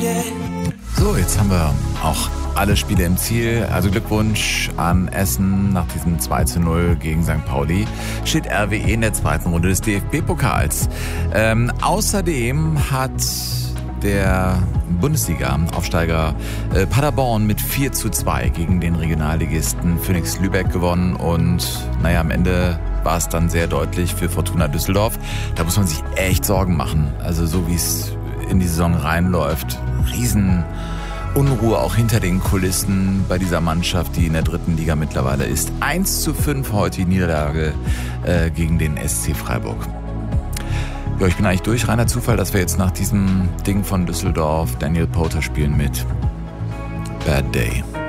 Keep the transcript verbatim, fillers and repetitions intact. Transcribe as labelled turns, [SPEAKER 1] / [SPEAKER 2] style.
[SPEAKER 1] So, jetzt haben wir auch alle Spiele im Ziel. Also Glückwunsch an Essen nach diesem zwei zu null gegen Sankt Pauli. Steht R W E in der zweiten Runde des D F B-Pokals. Ähm, außerdem hat der Bundesliga-Aufsteiger äh, Paderborn mit vier zu zwei gegen den Regionalligisten Phoenix Lübeck gewonnen. Und naja, am Ende war es dann sehr deutlich für Fortuna Düsseldorf. Da muss man sich echt Sorgen machen. Also so wie es in die Saison reinläuft. Riesen Unruhe auch hinter den Kulissen bei dieser Mannschaft, die in der dritten Liga mittlerweile ist. eins zu fünf heute die Niederlage äh, gegen den S C Freiburg. Ja, ich bin eigentlich durch. Reiner Zufall, dass wir jetzt nach diesem Ding von Düsseldorf Daniel Powter spielen mit Bad Day.